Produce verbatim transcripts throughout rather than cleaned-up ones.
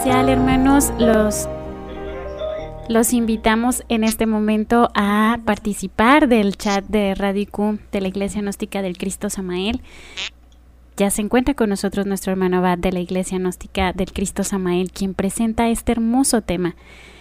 especial, hermanos. Los, los invitamos en este momento a participar del chat de Radio I Q de la Iglesia Gnóstica del Cristo Samael. Ya se encuentra con nosotros nuestro hermano Abad de la Iglesia Gnóstica del Cristo Samael, quien presenta este hermoso tema: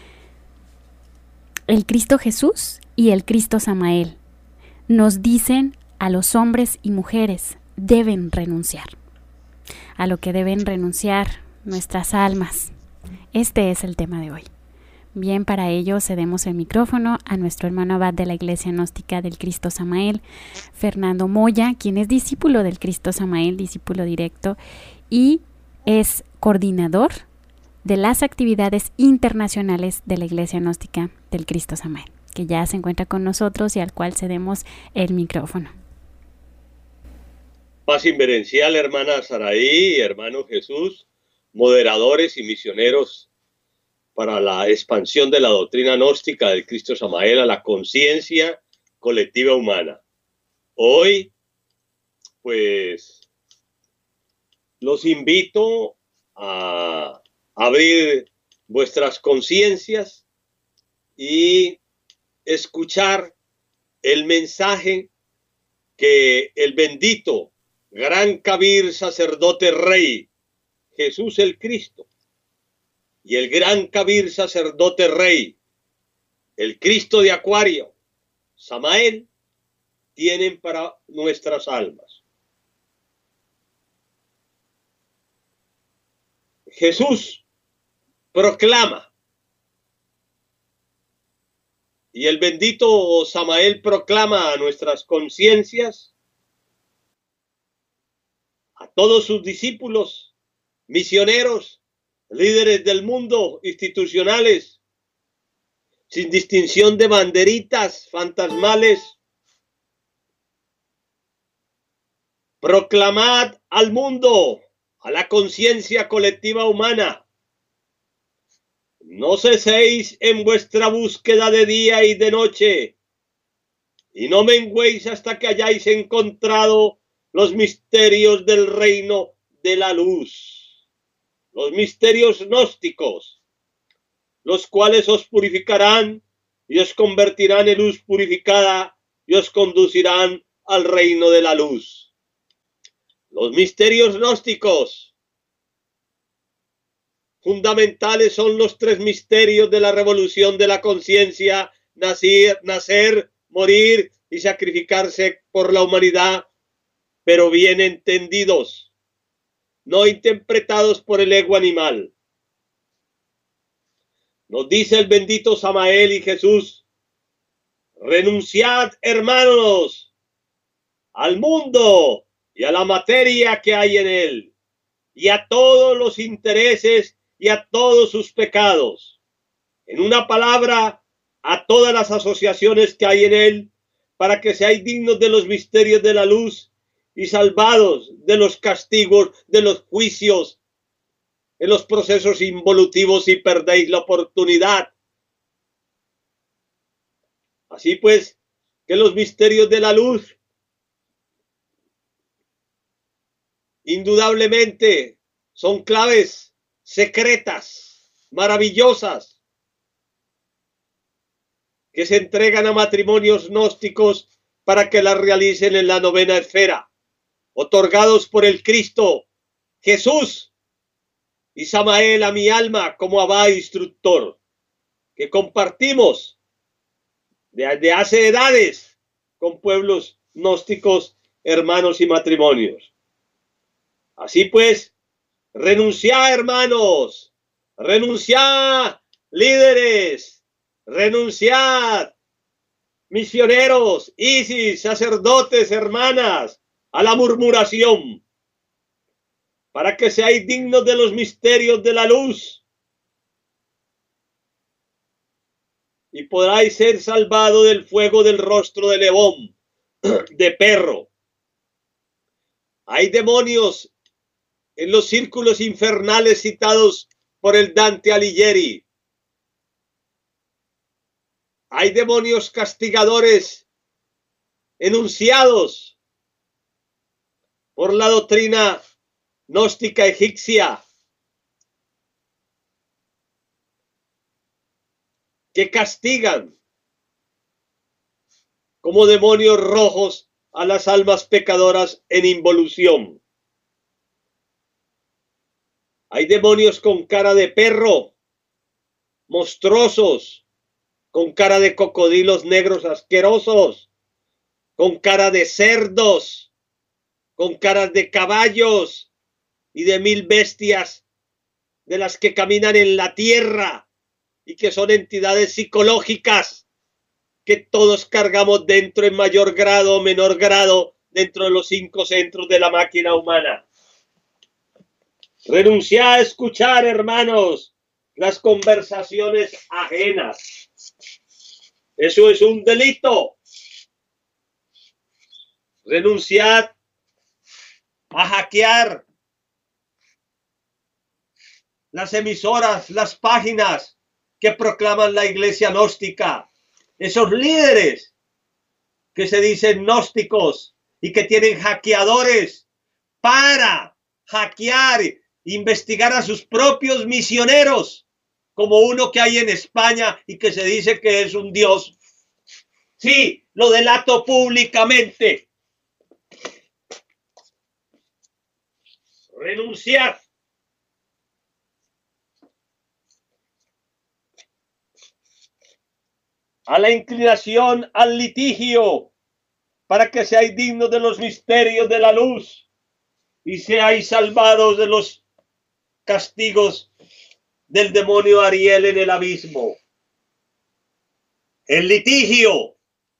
el Cristo Jesús y el Cristo Samael. Nos dicen a los hombres y mujeres deben renunciar, a lo que deben renunciar nuestras almas. Este es el tema de hoy. Bien, para ello cedemos el micrófono a nuestro hermano Abad de la Iglesia Gnóstica del Cristo Samael, Fernando Moya, quien es discípulo del Cristo Samael, discípulo directo, y es coordinador de las actividades internacionales de la Iglesia Gnóstica del Cristo Samael, que ya se encuentra con nosotros y al cual cedemos el micrófono. Paz inverencial, hermana Saraí, hermano Jesús, moderadores y misioneros para la expansión de la doctrina gnóstica del Cristo Samael a la conciencia colectiva humana. Hoy, pues, los invito a abrir vuestras conciencias y escuchar el mensaje que el bendito Gran Kabir Sacerdote Rey, Jesús el Cristo, y el Gran Kabir Sacerdote Rey, el Cristo de Acuario, Samael, tienen para nuestras almas. Jesús proclama, y el bendito Samael proclama a nuestras conciencias, a todos sus discípulos, misioneros, líderes del mundo, institucionales, sin distinción de banderitas fantasmales: proclamad al mundo, a la conciencia colectiva humana, no ceséis en vuestra búsqueda de día y de noche, y no menguéis hasta que hayáis encontrado los misterios del reino de la luz, los misterios gnósticos, los cuales os purificarán y os convertirán en luz purificada y os conducirán al reino de la luz. Los misterios gnósticos fundamentales son los tres misterios de la revolución de la conciencia: nacer, nacer, morir y sacrificarse por la humanidad, pero bien entendidos, no interpretados por el ego animal. Nos dice el bendito Samael y Jesús: renunciad, hermanos, al mundo y a la materia que hay en él, y a todos los intereses y a todos sus pecados. En una palabra, a todas las asociaciones que hay en él, para que seáis dignos de los misterios de la luz y salvados de los castigos, de los juicios, en los procesos involutivos, y perdéis la oportunidad. Así pues, que los misterios de la luz indudablemente son claves secretas, maravillosas, que se entregan a matrimonios gnósticos para que las realicen en la novena esfera, otorgados por el Cristo Jesús y Samael a mi alma como abad instructor, que compartimos desde hace edades con pueblos gnósticos, hermanos y matrimonios. Así pues, renunciad, hermanos, renunciad, líderes, renunciad, misioneros, isis, sacerdotes, hermanas, a la murmuración, para que seáis dignos de los misterios de la luz y podáis ser salvados del fuego del rostro de león, de perro. Hay demonios en los círculos infernales citados por el Dante Alighieri. Hay demonios castigadores enunciados por la doctrina gnóstica egipcia, que castigan como demonios rojos a las almas pecadoras en involución. Hay demonios con cara de perro, monstruosos, con cara de cocodrilos negros asquerosos, con cara de cerdos, con caras de caballos y de mil bestias de las que caminan en la tierra y que son entidades psicológicas que todos cargamos dentro en mayor grado o menor grado dentro de los cinco centros de la máquina humana. Renunciad a escuchar, hermanos, las conversaciones ajenas. Eso es un delito. Renunciad a hackear las emisoras, las páginas que proclaman la iglesia gnóstica. Esos líderes que se dicen gnósticos y que tienen hackeadores para hackear, investigar a sus propios misioneros, como uno que hay en España y que se dice que es un dios. Sí, lo delato públicamente. Renunciad. A la inclinación al litigio, para que seáis dignos de los misterios de la luz y seáis salvados de los castigos del demonio Ariel en el abismo. El litigio.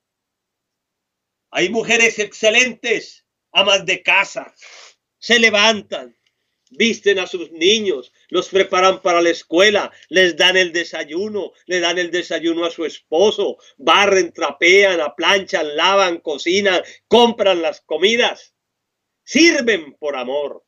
Hay mujeres excelentes, amas de casa, se levantan, visten a sus niños, los preparan para la escuela, les dan el desayuno, le dan el desayuno a su esposo, barren, trapean, aplanchan, lavan, cocinan, compran las comidas, sirven por amor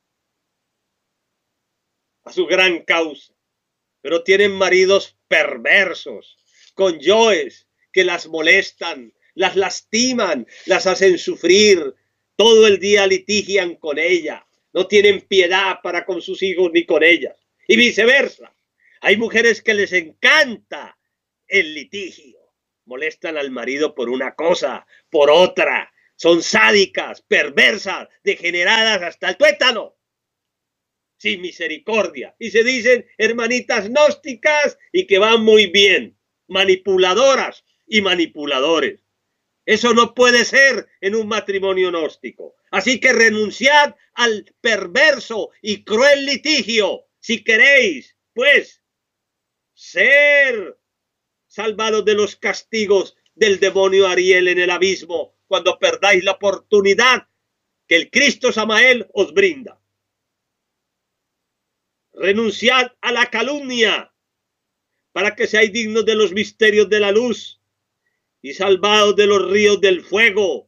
a su gran causa, pero tienen maridos perversos, cónyuges que las molestan, las lastiman, las hacen sufrir, todo el día litigian con ella. No tienen piedad para con sus hijos ni con ellas. Y viceversa. Hay mujeres que les encanta el litigio. Molestan al marido por una cosa, por otra. Son sádicas, perversas, degeneradas hasta el tuétano. Sin misericordia. Y se dicen hermanitas gnósticas y que van muy bien. Manipuladoras y manipuladores. Eso no puede ser en un matrimonio gnóstico. Así que renunciad al perverso y cruel litigio si queréis, pues, ser salvados de los castigos del demonio Ariel en el abismo cuando perdáis la oportunidad que el Cristo Samael os brinda. Renunciad a la calumnia para que seáis dignos de los misterios de la luz y salvados de los ríos del fuego,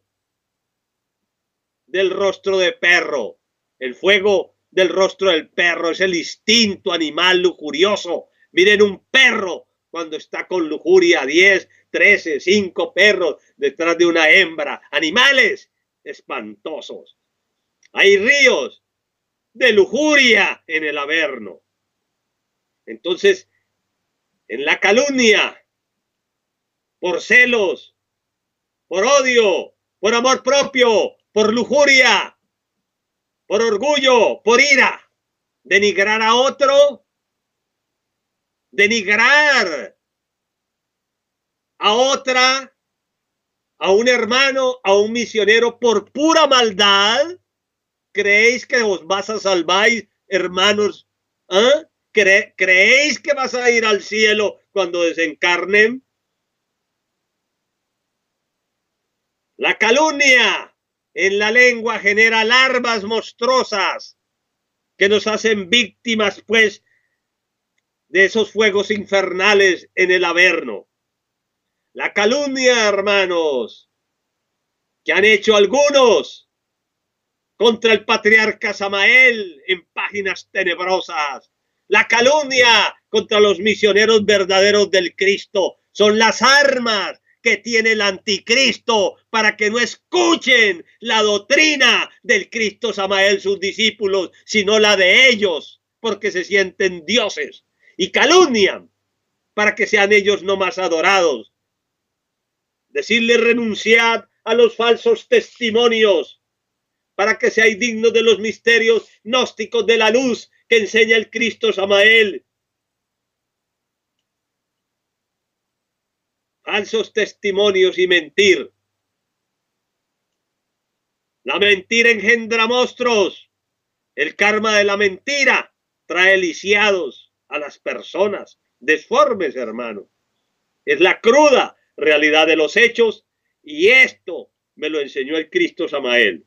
del rostro de perro. El fuego del rostro del perro es el instinto animal lujurioso. Miren un perro cuando está con lujuria, diez, trece, cinco perros detrás de una hembra. Animales espantosos. Hay ríos de lujuria en el Averno. Entonces, en la calumnia, por celos, por odio, por amor propio, por lujuria, por orgullo, por ira, denigrar a otro, denigrar a otra, a un hermano, a un misionero por pura maldad. ¿Creéis que os vas a salvar, hermanos? ¿Ah? ¿Cre- ¿Creéis que vas a ir al cielo cuando desencarnen? La calumnia en la lengua genera larvas monstruosas que nos hacen víctimas, pues, de esos fuegos infernales en el Averno. La calumnia, hermanos, que han hecho algunos contra el patriarca Samael en páginas tenebrosas. La calumnia contra los misioneros verdaderos del Cristo son las armas que tiene el anticristo para que no escuchen la doctrina del Cristo Samael, sus discípulos, sino la de ellos, porque se sienten dioses y calumnian para que sean ellos no más adorados. Decirles renunciad a los falsos testimonios para que seáis dignos de los misterios gnósticos de la luz que enseña el Cristo Samael. Falsos testimonios y mentir. La mentira engendra monstruos. El karma de la mentira trae lisiados a las personas, desformes, hermano. Es la cruda realidad de los hechos y esto me lo enseñó el Cristo Samael.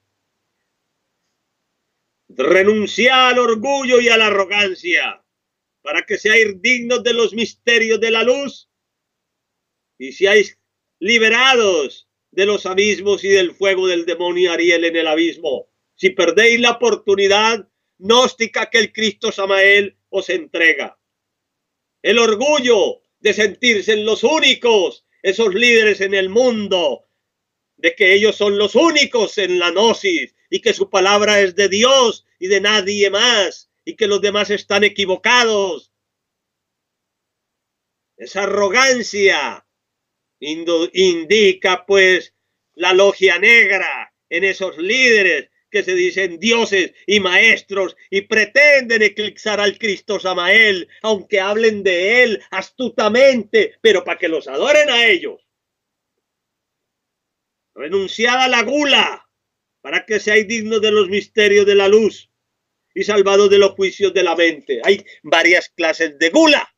Renunciad al orgullo y a la arrogancia para que seáis dignos de los misterios de la luz y seáis liberados de los abismos y del fuego del demonio Ariel en el abismo. Si perdéis la oportunidad gnóstica que el Cristo Samael os entrega. El orgullo de sentirse en los únicos, esos líderes en el mundo, de que ellos son los únicos en la gnosis y que su palabra es de Dios y de nadie más y que los demás están equivocados. Esa arrogancia indica pues la logia negra en esos líderes que se dicen dioses y maestros y pretenden eclipsar al Cristo Samael, aunque hablen de él astutamente, pero para que los adoren a ellos. Renunciad a la gula para que seáis dignos de los misterios de la luz y salvados de los juicios de la mente. Hay varias clases de gula.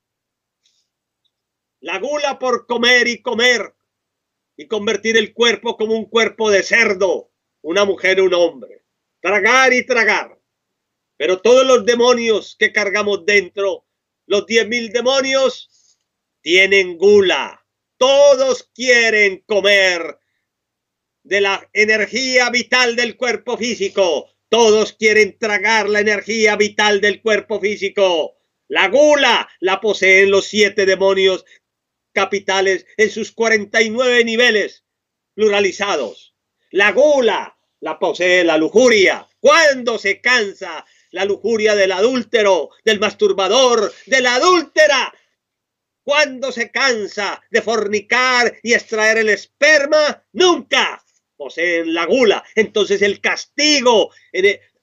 La gula por comer y comer y convertir el cuerpo como un cuerpo de cerdo, una mujer, un hombre. Tragar y tragar. Pero todos los demonios que cargamos dentro, los diez mil demonios, tienen gula. Todos quieren comer de la energía vital del cuerpo físico. Todos quieren tragar la energía vital del cuerpo físico. La gula la poseen los siete demonios capitales en sus cuarenta y nueve niveles pluralizados. La gula la posee la lujuria. Cuando se cansa la lujuria del adúltero, del masturbador, de la adúltera, cuando se cansa de fornicar y extraer el esperma, nunca poseen la gula. Entonces el castigo